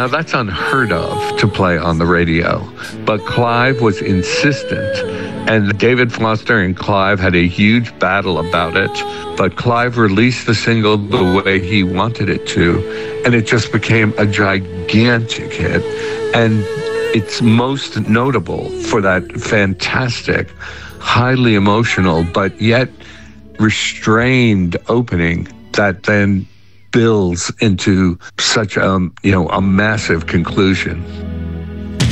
Now, that's unheard of to play on the radio, but Clive was insistent, and David Foster and Clive had a huge battle about it, but Clive released the single the way he wanted it to, and it just became a gigantic hit, and it's most notable for that fantastic, highly emotional, but yet restrained opening that then builds into such a massive conclusion.